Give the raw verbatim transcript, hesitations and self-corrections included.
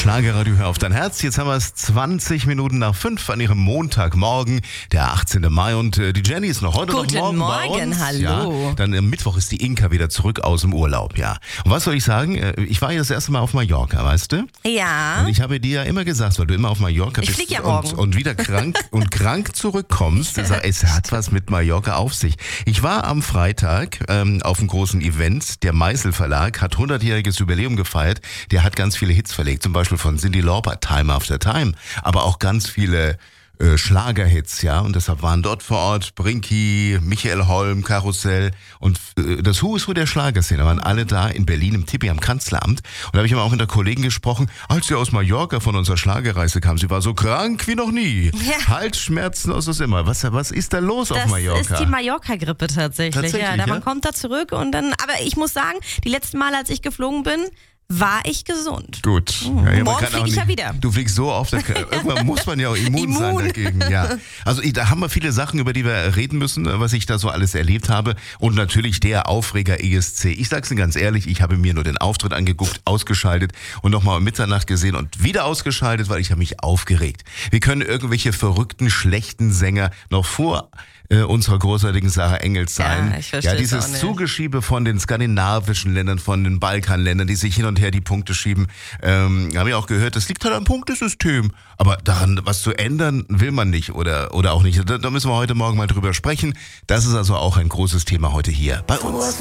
Schlagerradio, hör auf dein Herz. Jetzt haben wir es zwanzig Minuten nach fünf an ihrem Montagmorgen, der achtzehnte Mai. Und äh, die Jenny ist noch heute Guten noch morgen Morgen, bei uns. hallo. Ja, dann am Mittwoch ist die Inka wieder zurück aus dem Urlaub, ja. Und was soll ich sagen? Äh, Ich war ja das erste Mal auf Mallorca, weißt du? Ja. Und ich habe dir ja immer gesagt, weil du immer auf Mallorca Ich bist flieg ja und, morgen. und wieder krank und krank zurückkommst. Ich sag, es hat was mit Mallorca auf sich. Ich war am Freitag ähm, auf einem großen Event. Der Meißel Verlag hat hundertjähriges Jubiläum gefeiert. Der hat ganz viele Hits verlegt, zum Beispiel von Cyndi Lauper, Time After Time, aber auch ganz viele äh, Schlagerhits, ja, und deshalb waren dort vor Ort Brinky, Michael Holm, Karussell und äh, das Who is Who der Schlagerszene, waren alle da in Berlin im Tippi am Kanzleramt und da habe ich immer auch mit der Kollegin gesprochen, als sie aus Mallorca von unserer Schlagerreise kam, sie war so krank wie noch nie, Ja. Halsschmerzen aus das immer, was, was ist da los Das auf Mallorca? ist die Mallorca-Grippe tatsächlich. Tatsächlich, ja, da ja? man kommt da zurück und dann, aber ich muss sagen, die letzten Male, als ich geflogen bin, war ich gesund. Gut. Mhm. Ja, ja, man Morgen kann fliege auch ich ja nicht- wieder. Du fliegst so oft, dass- irgendwann muss man ja auch immun, Immun. sein dagegen. Ja. Also da haben wir viele Sachen, über die wir reden müssen, was ich da so alles erlebt habe. Und natürlich der Aufreger E S C. Ich sag's Ihnen ganz ehrlich, ich habe mir nur den Auftritt angeguckt, ausgeschaltet und nochmal um Mitternacht gesehen und wieder ausgeschaltet, weil ich habe mich aufgeregt. Wir können irgendwelche verrückten, schlechten Sänger noch vor äh, unserer großartigen Sarah Engels sein. Ja, ich verstehe ja, es dieses auch nicht. Zugeschiebe von den skandinavischen Ländern, von den Balkanländern, die sich hin und her die Punkte schieben. Ähm, habe ich auch gehört, das liegt halt am Punktesystem. Aber daran was zu ändern, will man nicht oder, oder auch nicht. Da, da müssen wir heute Morgen mal drüber sprechen. Das ist also auch ein großes Thema heute hier bei uns.